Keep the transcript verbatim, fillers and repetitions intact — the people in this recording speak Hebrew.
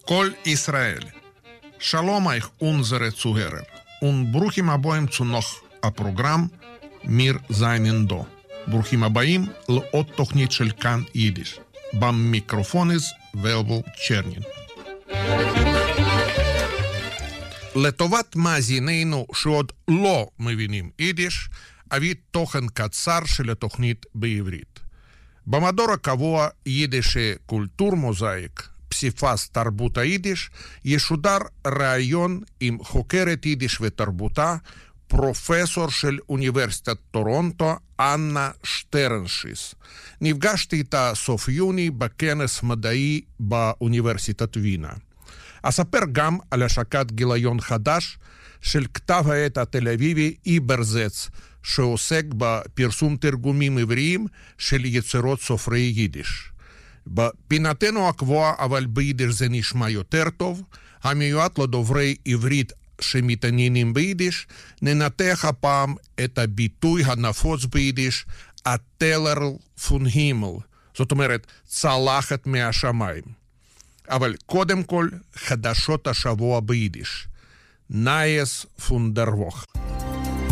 כל ישראל. שלום euch unsere Zuhörer und ברוכים הבאים zu noch הפרוגרם מיר זיינן דו. ברוכים הבאים לעוד תוכנית של כאן יידיש. במיקרופוניס ולבו צ'רנין. לטובת מאזינינו שעוד לא מבינים יידיש, אביא תוכן קצר של התוכנית בעברית. במדור הקבוע יידיש קולטור מוזאיק, פסיפס תרבות היידיש, ישודר ראיון עם חוקרת יידיש ותרבותה, פרופסור של אוניברסיטת טורונטו, אנה שטרנשיס. נפגשתי איתה סוף יוני בכנס מדעי באוניברסיטת וינה. אספר גם על השקת גיליון חדש של כתב העת התל אביבי איברזץ, שעוסק בפרסום תרגומים עבריים של יצירות סופרי יידיש. בפינתנו הקבועה, אבל ביידיש זה נשמע יותר טוב, המיועד לדוברי עברית שמתעניינים ביידיש, ננתח הפעם את הביטוי הנפוץ ביידיש, הטלר פון הימל, זאת אומרת, צלחת מהשמיים. אבל קודם כל, חדשות השבוע ביידיש. נייס פון דר ווך.